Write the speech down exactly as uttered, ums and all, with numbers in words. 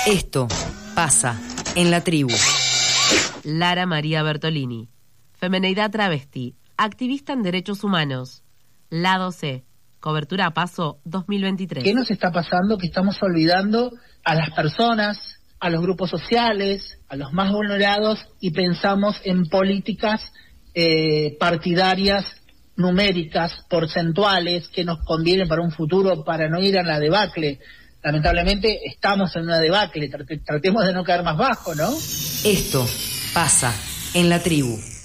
Esto pasa en la tribu. Lara María Bertolini, femeneidad travesti, activista en derechos humanos. Lado C, cobertura a Paso dos mil veintitrés. ¿Qué nos está pasando? Que estamos olvidando a las personas, a los grupos sociales, a los más vulnerados, y pensamos en políticas eh, partidarias, numéricas, porcentuales, que nos convienen para un futuro, para no ir a la debacle. Lamentablemente estamos en una debacle, tratemos de no caer más bajo, ¿no? Esto pasa en la tribu.